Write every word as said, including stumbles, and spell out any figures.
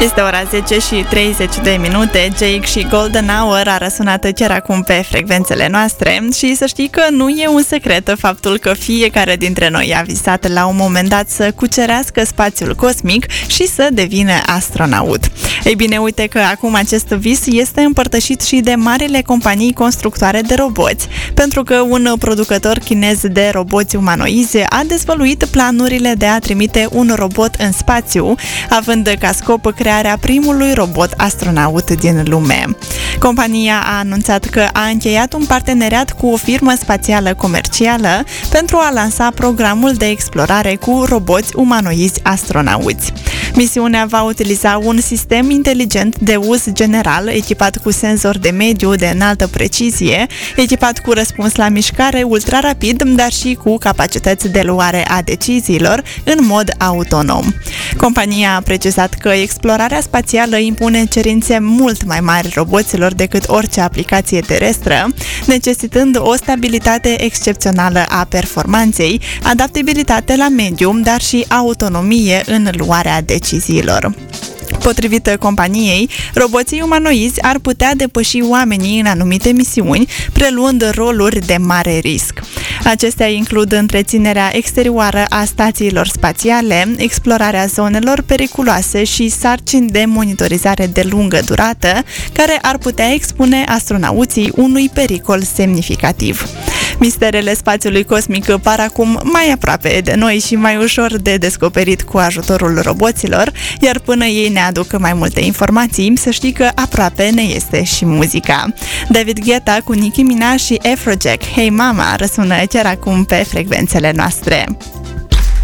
Este ora zece și treizeci de minute. Jake și Golden Hour a răsunat chiar acum pe frecvențele noastre și să știi că nu e un secret faptul că fiecare dintre noi a visat la un moment dat să cucerească spațiul cosmic și să devină astronaut. Ei bine, uite că acum acest vis este împărtășit și de marile companii constructoare de roboți, pentru că un producător chinez de roboți umanoizi a dezvăluit planurile de a trimite un robot în spațiu, având ca scop crearea primului robot astronaut din lume. Compania a anunțat că a încheiat un parteneriat cu o firmă spațială comercială pentru a lansa programul de explorare cu roboți umanoizi astronauți. Misiunea va utiliza un sistem inteligent de uz general, echipat cu senzor de mediu de înaltă precizie, echipat cu răspuns la mișcare ultra-rapid, dar și cu capacități de luare a deciziilor în mod autonom. Compania a precizat că explorarea spațială impune cerințe mult mai mari roboților decât orice aplicație terestră, necesitând o stabilitate excepțională a performanței, adaptabilitate la mediu, dar și autonomie în luarea deciziilor. Potrivit companiei, roboții umanoizi ar putea depăși oamenii în anumite misiuni, preluând roluri de mare risc. Acestea includ întreținerea exterioară a stațiilor spațiale, explorarea zonelor periculoase și sarcini de monitorizare de lungă durată, care ar putea expune astronauții unui pericol semnificativ. Misterele spațiului cosmic par acum mai aproape de noi și mai ușor de descoperit cu ajutorul roboților, iar până ei ne aduc mai multe informații, să știi că aproape ne este și muzica. David Guetta cu Nicki Minaj și Afrojack, Hey Mama, răsună chiar acum pe frecvențele noastre.